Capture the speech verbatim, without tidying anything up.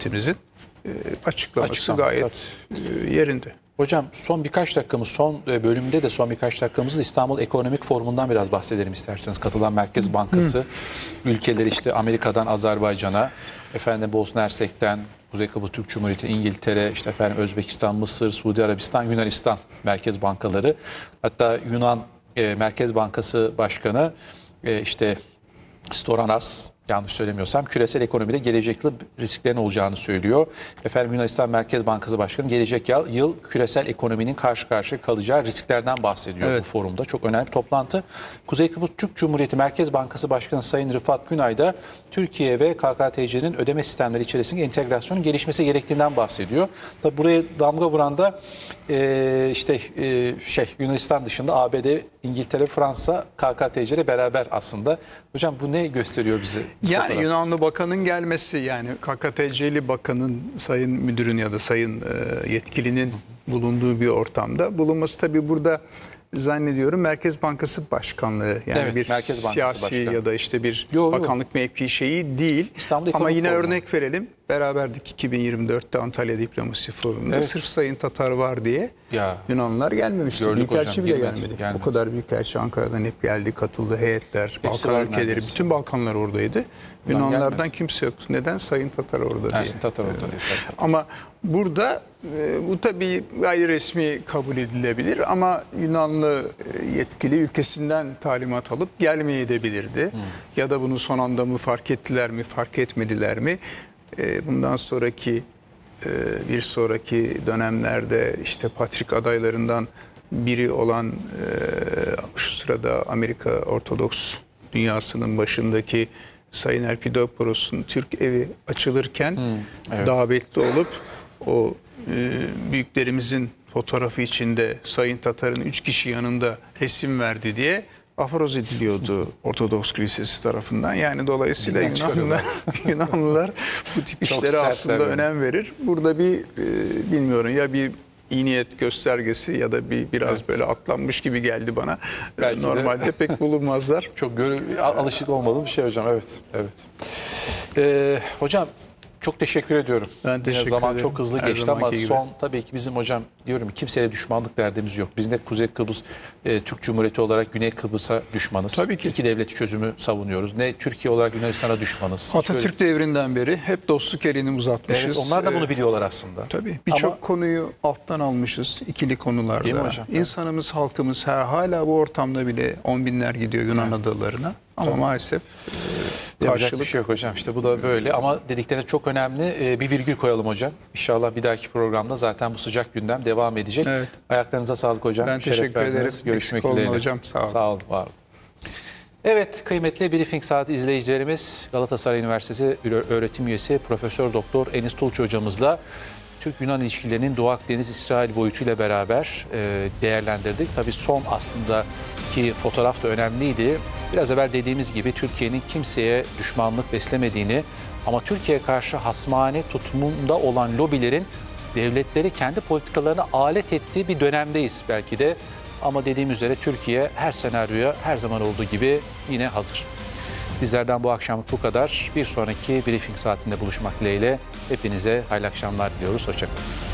hükümetimizin e, açıklaması Açıklama, gayet e, yerinde. Hocam son birkaç dakikamız, son bölümde de son birkaç dakikamızda İstanbul Ekonomik Forumu'ndan biraz bahsedelim isterseniz. Katılan Merkez Bankası, Hı. ülkeleri işte Amerika'dan Azerbaycan'a, efendim Bosna Hersek'ten Kuzey Kıbrıs Türk Cumhuriyeti, İngiltere, işte efendim Özbekistan, Mısır, Suudi Arabistan, Yunanistan Merkez Bankaları. Hatta Yunan e, Merkez Bankası Başkanı e, işte Storanas, yanlış söylemiyorsam, küresel ekonomide gelecek yıl risklerin olacağını söylüyor. Efendim Yunanistan Merkez Bankası Başkanı gelecek yıl, yıl küresel ekonominin karşı karşıya kalacağı risklerden bahsediyor evet. bu forumda. Çok önemli bir toplantı. Kuzey Kıbrıs Türk Cumhuriyeti Merkez Bankası Başkanı Sayın Rıfat Günay da Türkiye ve K K T C'nin ödeme sistemleri içerisinde entegrasyonun gelişmesi gerektiğinden bahsediyor. Tabi buraya damga vuran da e, işte e, şey Yunanistan dışında A B D, İngiltere, Fransa, K K T C ile beraber aslında. Hocam bu ne gösteriyor bize? Yani fotoğraf? Yunanlı bakanın gelmesi, yani K K T C'li bakanın, sayın müdürün ya da sayın e, yetkilinin bulunduğu bir ortamda bulunması tabii burada zannediyorum Merkez Bankası Başkanlığı, yani evet, bir Merkez Bankası siyasi Başkanı. ya da işte bir yo, yo. bakanlık mevki şeyi değil. İstanbul Ama yine Forumu. örnek verelim. Beraberdik iki bin yirmi dörtte Antalya Diplomasi Forumu'nda. Evet. Sırf Sayın Tatar var diye ya. Yunanlılar gelmemişti. Büyükelçi bile gelmedi. gelmedi. O kadar büyükelçi Ankara'dan hep geldi, katıldı, heyetler, Hepsi Balkan ülkeleri, neredeyse. Bütün Balkanlar oradaydı. Yunan Yunanlardan gelmez. kimse yoktu. Neden? Sayın Tatar orada diye. Ersin Tatar orada diye. Ama burada e, bu tabii gayri resmi kabul edilebilir ama Yunanlı e, yetkili ülkesinden talimat alıp gelmeyebilirdi. Hmm. Ya da bunu son anda mı fark ettiler mi, fark etmediler mi? E, bundan sonraki e, bir sonraki dönemlerde işte Patrik adaylarından biri olan e, şu sırada Amerika Ortodoks dünyasının başındaki Sayın Elpidoporos'un Türk evi açılırken hmm, evet. davetli olup o e, büyüklerimizin fotoğrafı içinde Sayın Tatar'ın üç kişi yanında resim verdi diye aforoz ediliyordu Ortodoks Kilisesi tarafından. Yani dolayısıyla Yunanlılar, Yunanlılar bu tip işlere aslında yani. önem verir. Burada bir e, bilmiyorum ya bir iyi niyet göstergesi ya da bir biraz evet. böyle atlanmış gibi geldi bana. Belki Normalde de pek bulunmazlar. Çok göre, alışık olmadığım bir şey hocam. Evet. Evet. Ee, hocam çok teşekkür ediyorum. Ben teşekkür Yine zaman ederim. çok hızlı Her geçti ama gibi. son tabii ki bizim hocam diyorum kimseye düşmanlık derdimiz yok. Biz de Kuzey Kıbrıs e, Türk Cumhuriyeti olarak Güney Kıbrıs'a düşmanız. Tabii ki. İki devlet çözümü savunuyoruz. Ne Türkiye olarak Yunanistan'a düşmanız. Atatürk Şöyle... devrinden beri hep dostluk elini uzatmışız. Evet, onlar da bunu biliyorlar aslında. Tabii. Birçok ama... konuyu alttan almışız ikili konularda. Değil mi hocam? İnsanımız, halkımız hala bu ortamda bile on binler gidiyor Yunan evet. adalarına. Ama Tabii. maalesef e, yapacak bir şey yok hocam. İşte bu da böyle ama dediklerine çok önemli. E, bir virgül koyalım hocam. İnşallah bir dahaki programda zaten bu sıcak gündem devam edecek. Evet. Ayaklarınıza sağlık hocam. Ben Şeref teşekkür verdiniz. ederim. Görüşmek dileğiyle. hocam. Sağ olun. Sağ olun. Var olun. Evet, kıymetli Briefing Saati izleyicilerimiz, Galatasaray Üniversitesi öğretim üyesi Profesör Doktor Enis Tulç hocamızla Türk-Yunan ilişkilerinin Doğu Akdeniz-İsrail boyutuyla beraber e, değerlendirdik. Tabii son aslında ki fotoğraf da önemliydi. Biraz evvel dediğimiz gibi Türkiye'nin kimseye düşmanlık beslemediğini ama Türkiye'ye karşı hasmane tutumunda olan lobilerin devletleri kendi politikalarına alet ettiği bir dönemdeyiz belki de. Ama dediğim üzere Türkiye her senaryoya her zaman olduğu gibi yine hazır. Bizlerden bu akşamlık bu kadar. Bir sonraki Briefing Saatinde buluşmak dileğiyle hepinize hayırlı akşamlar diliyoruz. Hoşça kalın.